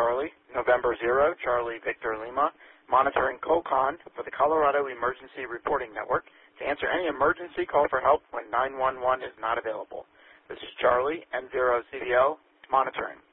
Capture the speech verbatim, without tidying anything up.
Charlie, November zero, Charlie Victor Lima, monitoring COCON for the Colorado Emergency Reporting Network to answer any emergency call for help when nine one one is not available. This is Charlie, N zero C D L, monitoring.